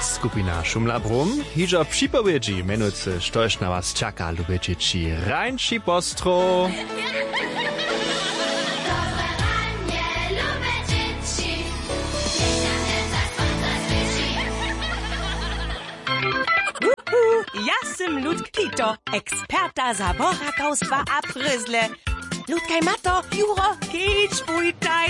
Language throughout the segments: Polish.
Skupina Šumla-Brum hižo připowiedzi, menujúce štož na was čaká, lubiečiči. Rańši postro. Ja sam Ludk Kito, eksperta zaborakowstwa a pryzle. Ludkaj Mato, Juro, kicz bujtaj.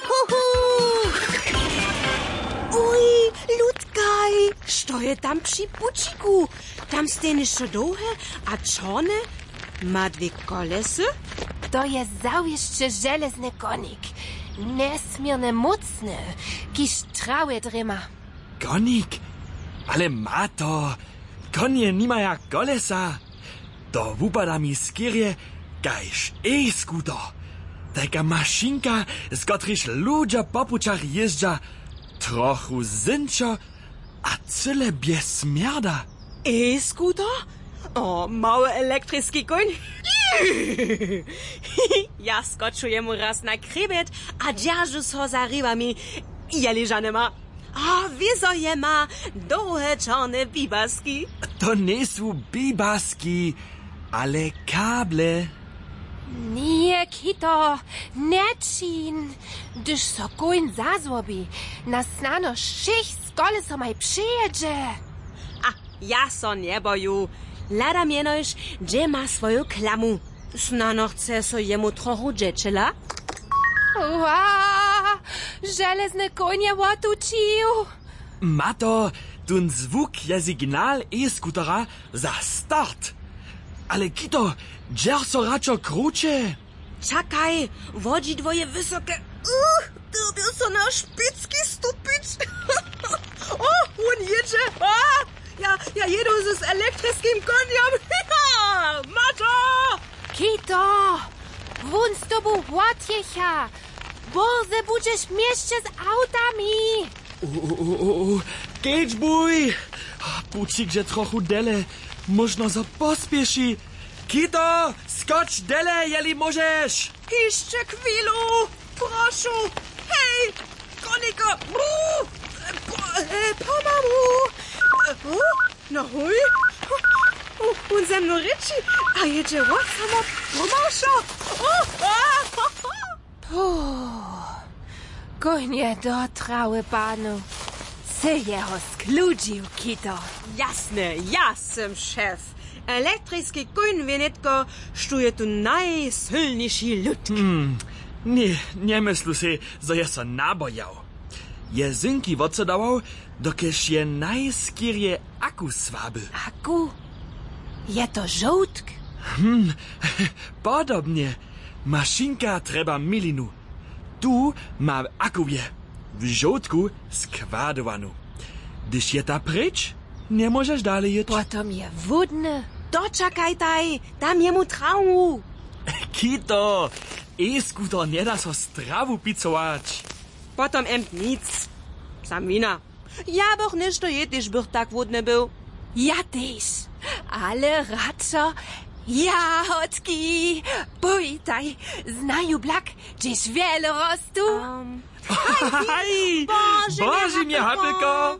Uj, Ludkaj, što je tam przy buciku? Tam stejne šodohe a czone? Ma dwie kolesy? To je zawieszcze żelazny konik. Nesmiernie mocny, kiż trawe drema. Konik? Ale Mato, konie nimaja kolesa. To wupada mi skierje, kajż e-skuter. Taka maszynka, z kotryż ludzie po puczach jeżdża, trochu zynčo a cyle bez smierda. E-skuter? O, mały elektryczny koń? Ja skoczuję mu raz na krybet, a dzierżu so za rybami. Ja leżane ma. A wieso je ma długie czarne bibaski. To nie są bibaski, ale kable. Nie, Kito, nečin. Gdyż so koń zazłobi, na snano szych z kolesom maj przyjedzie. A ja so nie boju. Lada mienoś, gdzie ma swoją klamu. Snano chce so jemu trochu dzieczela. Ua, żelazny konie łatucił. Mato, ten zwuk je signal e-skutera za start. Ale Kito, dżer so raczej krucze. Czekaj, wodzi je wysokie. Ty so na szpicki stupić. O, on jedzie. Ja jedu z elektrycznym koniem. Mato! Kito, won z tobą łatjecha. Boże, będziesz mieście z autami. Gedź bój. Bucik, że trochu dele. Można za pospieši. Kito, skocz dele, jeli możesz. Jeszcze chwilu, proszę. Hej, koniko. Pomału. No chuj. On ze mną ryczy, a jedzie łatwo, pomasza. Konie dotrały panu. Se jeho skludził, Kito. Jasne, ja sam szef. Elektryczny koń wienetko, sztuje tu najsilniejszy lud. Nie myślu si, że je so nabojał. Je zynki odsedawał, dokeż je najskierje aku swaby. Aku? Je to żołtk? Podobnie. Maszynka trzeba milinu. Tu ma akuje. W żołtku składowanu. Gdyż je ta pryč, nie możesz dalej jeć. Potom je wódny. Doczekaj taj, dam jemu trawu. Kito, e-skuter nie da so strawu picować. Potom nic. Sam wina. Ja boch niż to jetiś bych tak wódny był. Ja też. Ale radso, jahodki, bujtaj, znaju blak, gdzieś wiele rostu. Hej, Boże mnie, Happelko.